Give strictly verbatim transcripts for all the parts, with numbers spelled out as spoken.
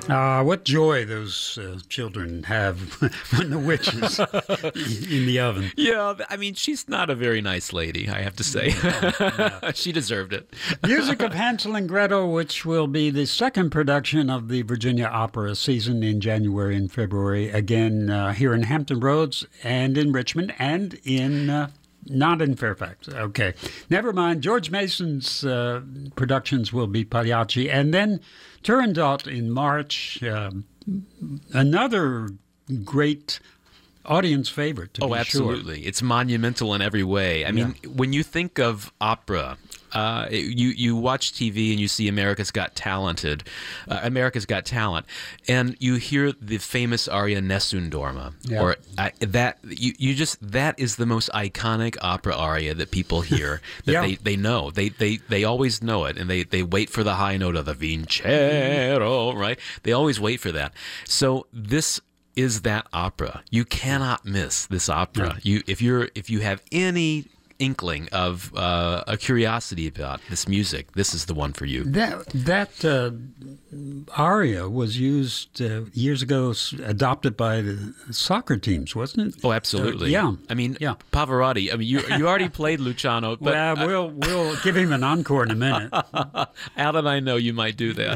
Uh, what joy those uh, children have when the witch is in the oven. Yeah, I mean, she's not a very nice lady, I have to say. No, no. She deserved it. Music of Hansel and Gretel, which will be the second production of the Virginia Opera season in January and February, again uh, here in Hampton Roads and in Richmond and in... Uh, Not in Fairfax. Okay. Never mind. George Mason's uh, productions will be Pagliacci. And then Turandot in March. Uh, another great audience favorite, to Oh, be absolutely. sure. It's monumental in every way. I mean, when you think of opera, uh, you, you watch T V and you see America's Got Talented, uh, America's Got Talent, and you hear the famous aria Nessun Dorma. Yeah. Or uh, that, you, you just, that is the most iconic opera aria that people hear, that Yeah. they, they know. They, they, they always know it, and they, they wait for the high note of the vincero, right? They always wait for that. So this is that opera. You cannot miss this opera. No. You if you're if you have any inkling of uh, a curiosity about this music, this is the one for you. That that uh, aria was used uh, years ago, s- adopted by the soccer teams, wasn't it? Oh, absolutely. Uh, yeah. I mean, Yeah. Pavarotti. I mean, you you already played Luciano, but well, we'll we'll give him an encore in a minute. Al and I know you might do that.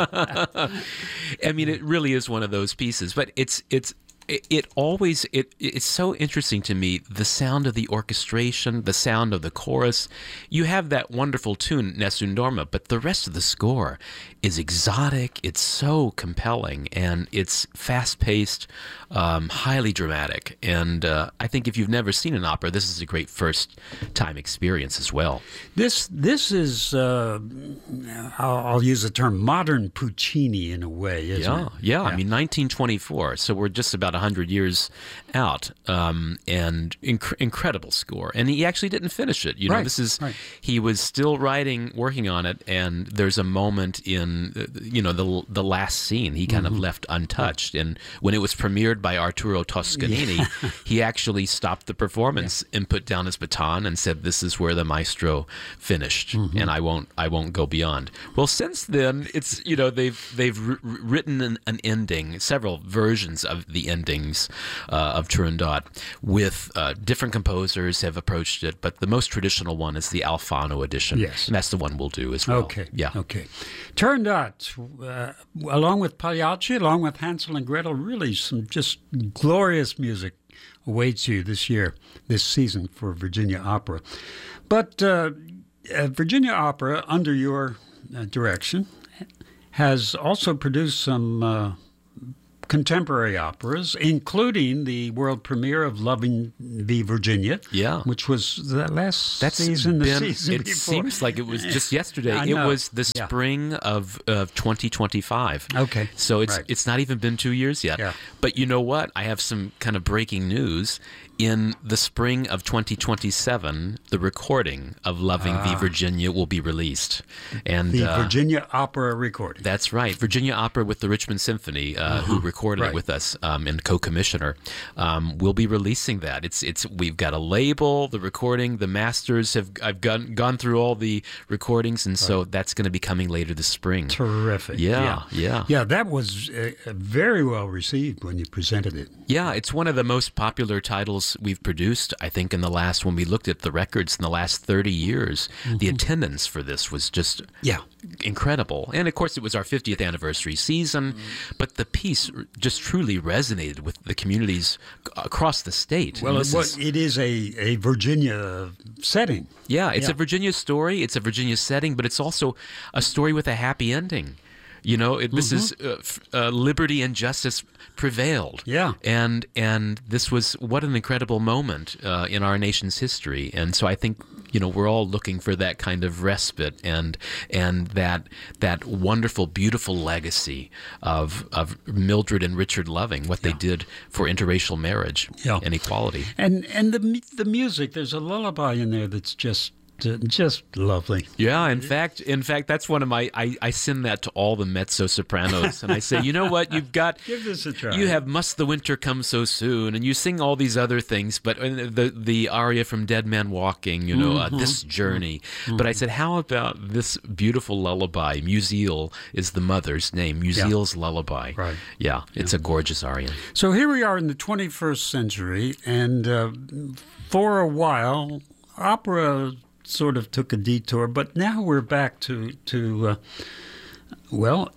I mean, it really is one of those pieces, but it's it's it, it always it it's so interesting to me, the sound of the orchestration, the sound of the chorus. You have that wonderful tune Nessun Dorma, but the rest of the score is exotic. It's so compelling, and it's fast-paced, um, highly dramatic. And uh, I think if you've never seen an opera, this is a great first-time experience as well. This this is uh, I'll, I'll use the term modern Puccini in a way, isn't Yeah, it? yeah. I mean, nineteen twenty-four. So we're just about one hundred years out, um, and inc- incredible score. And he actually didn't finish it. You know, Right, this is right. he was still writing, working on it, and there's a moment in uh, you know the the last scene he kind Mm-hmm. of left untouched. And when it was premiered by Arturo Toscanini, he actually stopped the performance and put down his baton and said, "This is where the maestro finished, Mm-hmm. and I won't I won't go beyond." Well, since then, it's you know they've they've r- written an, an ending, several versions of the endings uh, of Turandot with uh, different composers have approached it, but the most traditional one is the Alfano edition. Yes. And that's the one we'll do as well. Okay. Yeah. Okay. Turandot, uh, along with Pagliacci, along with Hansel and Gretel, really some just glorious music awaits you this year, this season for Virginia Opera. But uh, uh, Virginia Opera, under your uh, direction, has also produced some uh, contemporary operas, including the world premiere of Loving v. Virginia, Yeah. which was the last That's season, the been, season it before. seems like it was just yesterday. I It know. was the Yeah. spring of, of twenty twenty-five. Okay. So it's Right. it's not even been two years yet. Yeah. But you know what? I have some kind of breaking news. In the spring of twenty twenty-seven, the recording of Loving v. Virginia will be released. And The uh, Virginia Opera recording. That's right. Virginia Opera with the Richmond Symphony, uh, who recorded Right. it with us um, and co-commissioner, um, will be releasing that. It's it's we've got a label, the recording, the masters have I've gone gone through all the recordings, and so that's going to be coming later this spring. Terrific. Yeah, yeah. Yeah, that was uh, very well received when you presented it. Yeah, it's one of the most popular titles we've produced, I think, in the last, when we looked at the records in the last thirty years, the attendance for this was just Yeah. incredible. And of course, it was our fiftieth anniversary season, but the piece just truly resonated with the communities across the state. Well, And it, this was, is- it is a, a Virginia setting. yeah, it's yeah. a Virginia story, it's a Virginia setting, but it's also a story with a happy ending. You know, it, this is uh, f- uh, liberty and justice prevailed. Yeah. and and this was what an incredible moment uh, in our nation's history. And so I think you know we're all looking for that kind of respite and and that that wonderful, beautiful legacy of of Mildred and Richard Loving, what they did for interracial marriage Yeah. and equality. And and the mu- the music, there's a lullaby in there that's just uh, just lovely. Yeah, in fact, in fact, that's one of my. I, I send that to all the mezzo sopranos, and I say, you know what, you've got. Give this a try. You have "Must the Winter Come So Soon," and you sing all these other things, but the the aria from Dead Man Walking, you know, Mm-hmm. uh, this journey. Mm-hmm. But I said, how about this beautiful lullaby? Musiel is the mother's name. Musiel's yeah. lullaby. Right. Yeah, it's yeah. a gorgeous aria. So here we are in the twenty-first century, and uh, for a while, opera sort of took a detour, but now we're back to to uh, well.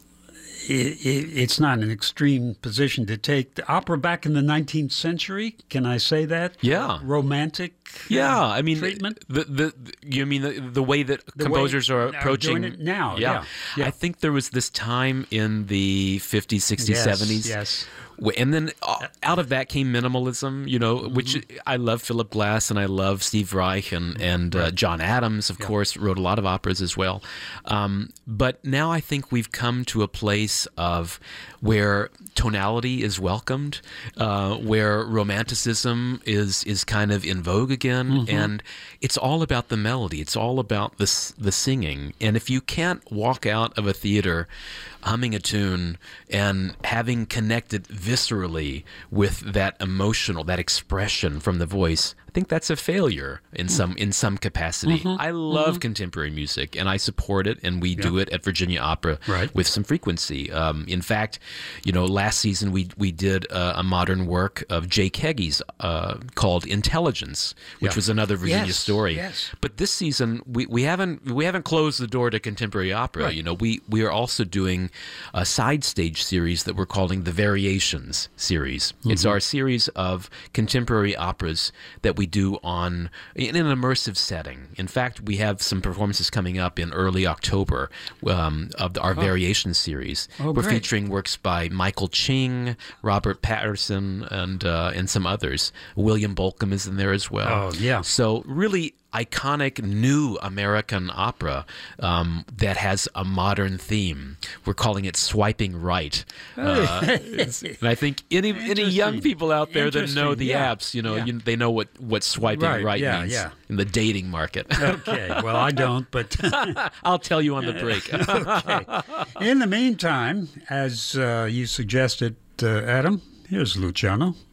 It, it, it's not an extreme position to take. The opera back in the nineteenth century, can I say that? Yeah. Romantic Yeah, I mean, treatment? The, the, the, you mean the, the way that The composers way are approaching... Are doing it now, yeah. yeah. yeah. I think there was this time in the fifties, sixties, yes, seventies. Yes, And then out of that came minimalism, you know, mm-hmm. which I love Philip Glass and I love Steve Reich and, and right. uh, John Adams, of yeah. course, wrote a lot of operas as well. Um, but now I think we've come to a place of where tonality is welcomed, uh, where romanticism is is kind of in vogue again, mm-hmm. and it's all about the melody. It's all about the the singing. And if you can't walk out of a theater humming a tune and having connected viscerally with that emotional, that expression from the voice, I think that's a failure in some in some capacity. Mm-hmm. I love mm-hmm. contemporary music, and I support it, and we yeah. do it at Virginia Opera right. with some frequency. Um, in fact, you know, last season we we did uh, a modern work of Jay Keggy's uh, called Intelligence, which yeah. was another Virginia yes. story. Yes. But this season we, we haven't we haven't closed the door to contemporary opera. Right. You know, we we are also doing a side stage series that we're calling the Variations series. Mm-hmm. It's our series of contemporary operas that we do on in an immersive setting. In fact, we have some performances coming up in early October um, of the, our oh. Variations series. Oh, we're great. featuring works by Michael Ching, Robert Patterson, and uh, and some others. William Bolcom is in there as well. Oh, yeah. So really iconic new American opera um, that has a modern theme. We're calling it Swiping Right. Uh, and I think any any young people out there that know the yeah. apps, you know, yeah. you, they know what, what swiping right, right yeah, means yeah. in the dating market. Okay, well, I don't, but... I'll tell you on the break. Okay. In the meantime, as uh, you suggested, uh, Adam, here's Luciano.